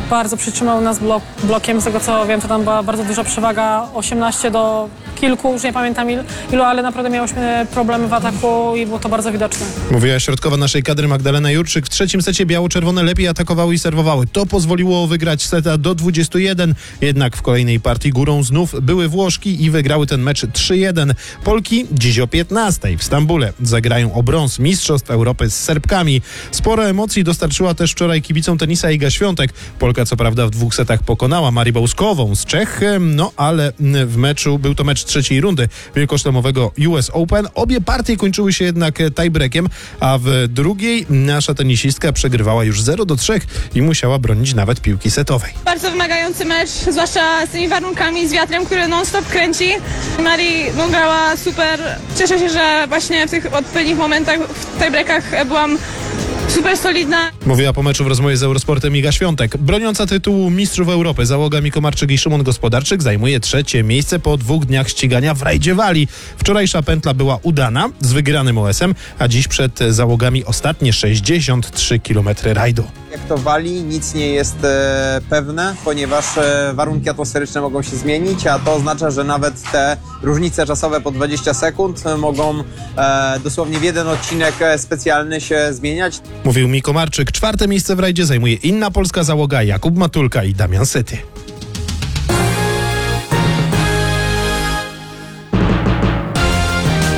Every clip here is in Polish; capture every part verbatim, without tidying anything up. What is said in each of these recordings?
bardzo przytrzymał nas blok, blokiem. Z tego co wiem, to tam była bardzo duża przewaga, osiemnaście do kilku, już nie pamiętam ilu, ilu, ale naprawdę miałyśmy problemy w ataku i było to bardzo widoczne. Mówiła środkowa naszej kadry Magdalena Jurczyk. W trzecim secie biało-czerwone lepiej atakowały i serwowały. To pozwoliło wygrać seta do dwudziestu jeden. Jednak w kolejnej partii górą znów były Włoszki i wygrały ten mecz trzy jeden. Polki dziś o piętnastej w Stambule zagrają o brąz Mistrzostw Europy z Serbkami. Sporo emocji dostarczyła też wczoraj kibicom tenisa Iga Świątek. Polka co prawda w dwóch setach pokonała Maribałskową z Czech, no ale w meczu, był to mecz trzeciej rundy wielkoszlemowego U S Open. Obie partie kończyły się jednak tiebreakiem, a w drugiej nasza tenisistka przegrywała już zero do trzech i musiała bronić nawet piłki setowej. Bardzo wymagający mecz, zwłaszcza z tymi warunkami, z wiatrem, który non-stop kręci. Mari no, grała super. Cieszę się, że właśnie w tych odpowiednich momentach, w tiebreakach byłam super solidna. Mówiła po meczu w rozmowie z Eurosportem Iga Świątek. Broniąca tytułu Mistrzów Europy załoga Mikomarczyk i Szymon Gospodarczyk zajmuje trzecie miejsce po dwóch dniach ścigania w rajdzie Walii. Wczorajsza pętla była udana z wygranym O S-em, a dziś przed załogami ostatnie sześćdziesiąt trzy kilometry rajdu. Jak to wali, nic nie jest e, pewne, ponieważ e, warunki atmosferyczne mogą się zmienić, a to oznacza, że nawet te różnice czasowe po dwadzieścia sekund mogą e, dosłownie w jeden odcinek specjalny się zmieniać. Mówił Mikomarczyk. Czwarte miejsce w rajdzie zajmuje inna polska załoga Jakub Matulka i Damian Syty.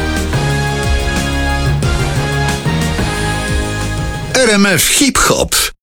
R M F Hip Hop.